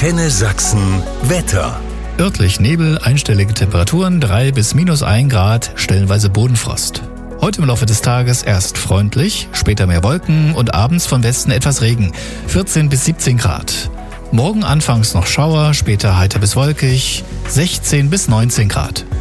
Antenne Sachsen Wetter. Örtlich Nebel, einstellige Temperaturen 3 bis -1 Grad, stellenweise Bodenfrost. Heute im Laufe des Tages erst freundlich, später mehr Wolken und abends von Westen etwas Regen, 14 bis 17 Grad. Morgen anfangs noch Schauer, später heiter bis wolkig, 16 bis 19 Grad.